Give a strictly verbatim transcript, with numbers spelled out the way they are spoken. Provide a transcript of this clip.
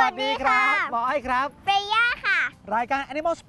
วัสดีครับหมออ้อยครับเฟย่าค่ะรายการ Animal